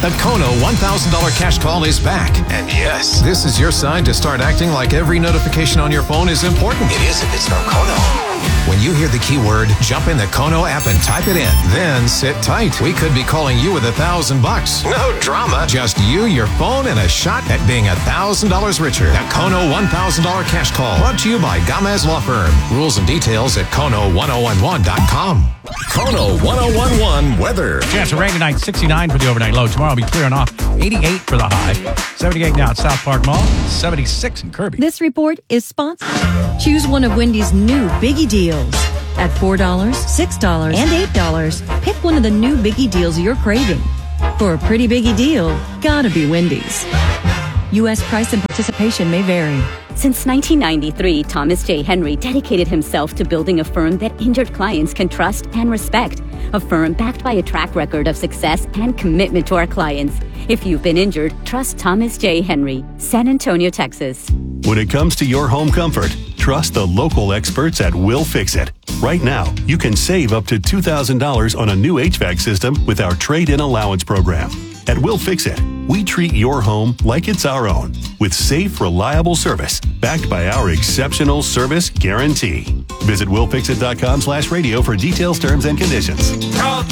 The Kono $1,000 cash call is back. And yes, this is your sign to start acting like every notification on your phone is important. It is if it's no Kono. When you hear the keyword, jump in the Kono app and type it in. Then sit tight. We could be calling you with $1,000. No drama. Just you, your phone, and a shot at being $1,000 richer. The Kono $1,000 cash call. Brought to you by Gamez Law Firm. Rules and details at Kono1011.com. Kono 1011 weather. Chance of rain tonight, 69 for the overnight low. Tomorrow will be clearing off, 88 for the high. 78 now at South Park Mall, 76 in Kirby. This report is sponsored. Choose one of Wendy's new Biggie Deals. At $4, $6, and $8, pick one of the new Biggie Deals you're craving. For a pretty Biggie deal, gotta be Wendy's. U.S. price and participation may vary. Since 1993, Thomas J. Henry dedicated himself to building a firm that injured clients can trust and respect. A firm backed by a track record of success and commitment to our clients. If you've been injured, trust Thomas J. Henry, San Antonio, Texas. When it comes to your home comfort, trust the local experts at Will Fix It. Right now, you can save up to $2,000 on a new HVAC system with our trade-in allowance program. At Will Fix It, we treat your home like it's our own with safe, reliable service backed by our exceptional service guarantee. Visit willfixit.com/radio for details, terms, and conditions. Call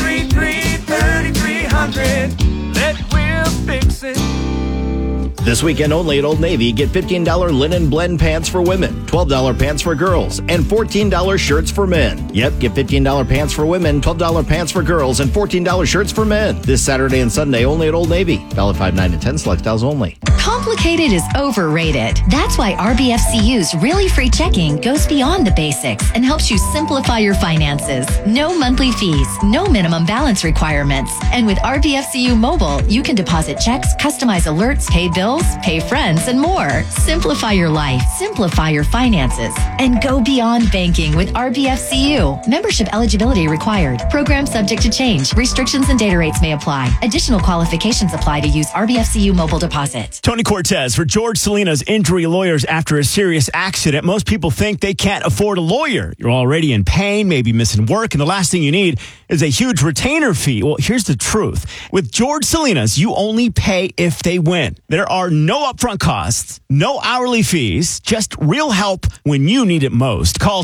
333-3300. Let Will Fix It. This weekend only at Old Navy, get $15 linen blend pants for women, $12 pants for girls, and $14 shirts for men. Yep, get $15 pants for women, $12 pants for girls, and $14 shirts for men. This Saturday and Sunday only at Old Navy. Valid 5, 9, and 10 select styles only. Complicated is overrated. That's why RBFCU's Really Free Checking goes beyond the basics and helps you simplify your finances. No monthly fees, no minimum balance requirements. And with RBFCU Mobile, you can deposit checks, customize alerts, pay bills, pay friends, and more. Simplify your life, simplify your finances, and go beyond banking with RBFCU. Membership eligibility required. Program subject to change. Restrictions and data rates may apply. Additional qualifications apply to use RBFCU Mobile Deposit. Tony Cortez for George Salinas Injury Lawyers after a serious accident. Most people think they can't afford a lawyer. You're already in pain, maybe missing work, and the last thing you need is a huge retainer fee. Well, here's the truth. With George Salinas, you only pay if they win. There are no upfront costs, no hourly fees, just real help when you need it most. Call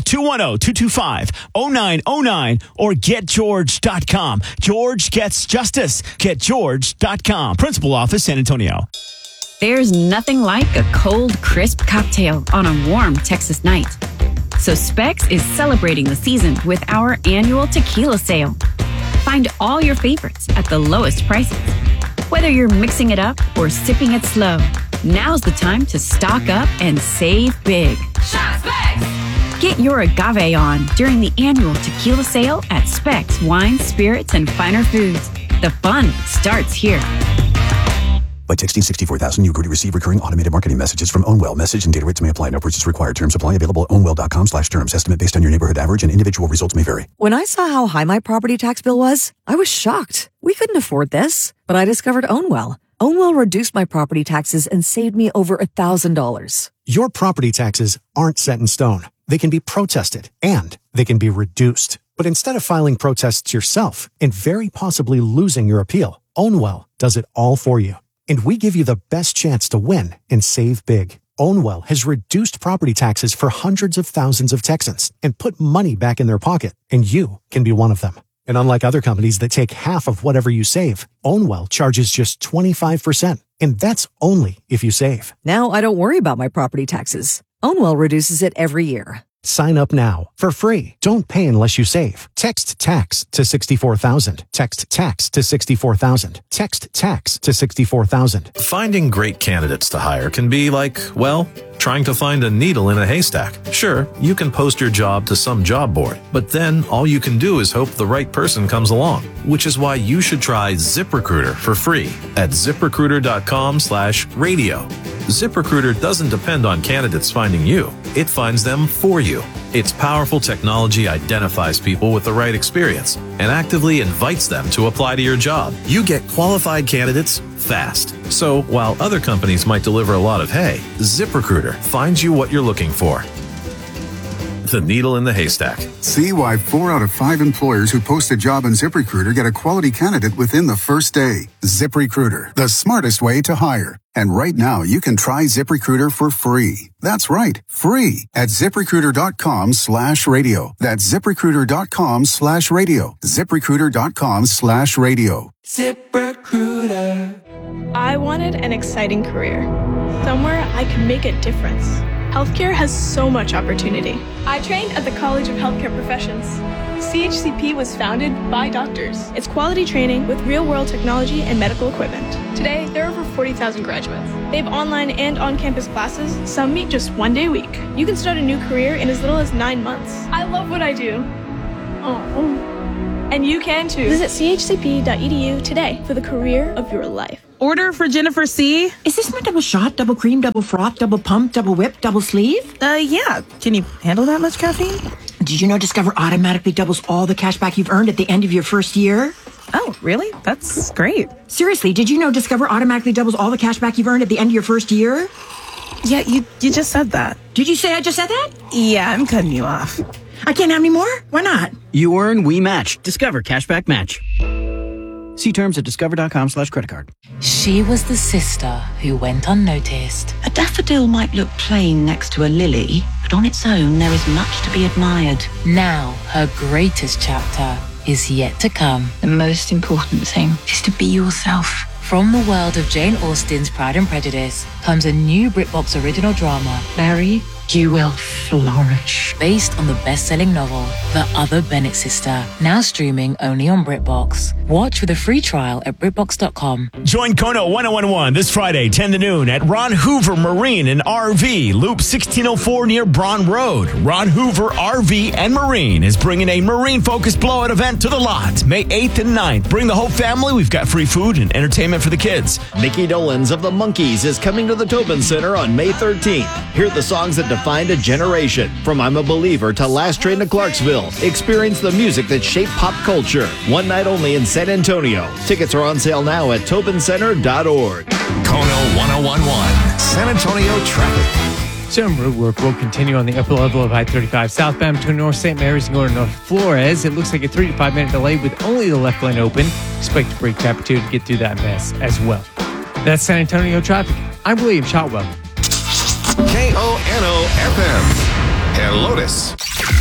210-225-0909 or getgeorge.com. George gets justice. Getgeorge.com. Principal Office, San Antonio. There's nothing like a cold, crisp cocktail on a warm Texas night. So Specs is celebrating the season with our annual tequila sale. Find all your favorites at the lowest prices. Whether you're mixing it up or sipping it slow, now's the time to stock up and save big. Shop Specs! Get your agave on during the annual tequila sale at Specs Wine, Spirits, and Finer Foods. The fun starts here. By texting 64,000, you agree to receive recurring automated marketing messages from Ownwell. Message and data rates may apply. No purchase required. Terms apply. Available at ownwell.com/terms. Estimate based on your neighborhood average and individual results may vary. When I saw how high my property tax bill was, I was shocked. We couldn't afford this. But I discovered Ownwell. Ownwell reduced my property taxes and saved me over $1,000. Your property taxes aren't set in stone. They can be protested and they can be reduced. But instead of filing protests yourself and very possibly losing your appeal, Ownwell does it all for you. And we give you the best chance to win and save big. Ownwell has reduced property taxes for hundreds of thousands of Texans and put money back in their pocket, and you can be one of them. And unlike other companies that take half of whatever you save, Ownwell charges just 25%, and that's only if you save. Now I don't worry about my property taxes. Ownwell reduces it every year. Sign up now for free. Don't pay unless you save. Text TAX to 64,000. Text TAX to 64,000. Text TAX to 64,000. Finding great candidates to hire can be like, well, trying to find a needle in a haystack. Sure, you can post your job to some job board, but then all you can do is hope the right person comes along, which is why you should try ZipRecruiter for free at ZipRecruiter.com/radio. ZipRecruiter doesn't depend on candidates finding you. It finds them for you. Its powerful technology identifies people with the right experience and actively invites them to apply to your job. You get qualified candidates fast. So while other companies might deliver a lot of hay, ZipRecruiter finds you what you're looking for. the needle in the haystack. See why 4 out of 5 employers who post a job on ZipRecruiter get a quality candidate within the first day. ZipRecruiter, the smartest way to hire. And right now, you can try ZipRecruiter for free. That's right, free at ZipRecruiter.com/radio. That's ZipRecruiter.com/radio. ZipRecruiter.com/radio. ZipRecruiter. I wanted an exciting career, somewhere I could make a difference. Healthcare has so much opportunity. I trained at the College of Healthcare Professions. CHCP was founded by doctors. It's quality training with real-world technology and medical equipment. Today, there are over 40,000 graduates. They have online and on-campus classes. Some meet just 1 day a week. You can start a new career in as little as 9 months. I love what I do. Oh. And you can too. Visit chcp.edu today for the career of your life. Order for Jennifer C. Is this my double shot, double cream, double froth, double pump, double whip, double sleeve? Yeah. Can you handle that much caffeine? Did you know Discover automatically doubles all the cash back you've earned at the end of your first year? Oh, really? That's great. Seriously, did you know Discover automatically doubles all the cash back you've earned at the end of your first year? Yeah, you just said that. Did you say I just said that? Yeah, I'm cutting you off. I can't have any more? Why not? You earn, we match. Discover Cashback Match. See terms at discover.com/creditcard. She was the sister who went unnoticed. A daffodil might look plain next to a lily, but on its own there is much to be admired. Now her greatest chapter is yet to come. The most important thing is to be yourself. From the world of Jane Austen's Pride and Prejudice comes a new BritBox original drama, Mary, you will flourish. Based on the best-selling novel, The Other Bennett Sister, now streaming only on BritBox. Watch with a free trial at BritBox.com. Join Kono 1011 this Friday, 10 to noon at Ron Hoover Marine and RV, Loop 1604 near Braun Road. Ron Hoover RV and Marine is bringing a marine-focused blowout event to the lot, May 8th and 9th. Bring the whole family. We've got free food and entertainment for the kids. Mickey Dolenz of the Monkees is coming to the Tobin Center on May 13th. Hear the songs that defined a generation. From I'm a Believer to Last Train to Clarksville. Experience the music that shaped pop culture. One night only in San Antonio. Tickets are on sale now at tobincenter.org. Kono 1011, San Antonio traffic. Some road work will continue on the upper level of I-35 southbound between North St. Mary's and going to North Flores. It looks like a 3 to 5 minute delay with only the left lane open. Expect to brake traffic to get through that mess as well. That's San Antonio traffic. I'm William Shotwell. KONO FM. Helotes.